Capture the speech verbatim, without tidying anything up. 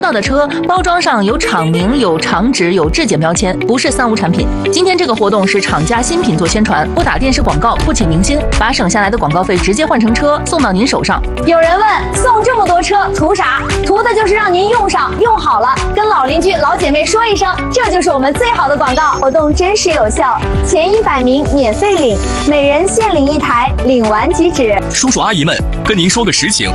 到的车包装上有厂名、有厂址、有质检标签，不是三无产品。今天这个活动是厂家新品做宣传，不打电视广告，不请明星，把省下来的广告费直接换成车送到您手上。 有人问，送这么多车图啥？图的就是让您用上用好了，跟老邻居老姐妹说一声，这就是我们最好的广告。活动真实有效，前一百名免费领，每人限领一台，领完即止。 叔叔阿姨们，跟您说个实情。